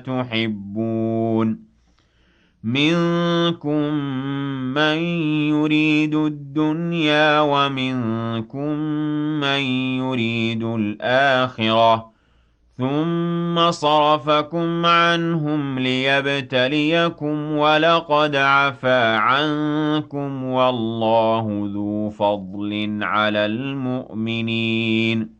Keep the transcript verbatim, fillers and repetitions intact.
تحبون منكم من يريد الدنيا ومنكم من يريد الآخرة ثم صرفكم عنهم ليبتليكم ولقد عفا عنكم والله ذو فضل على المؤمنين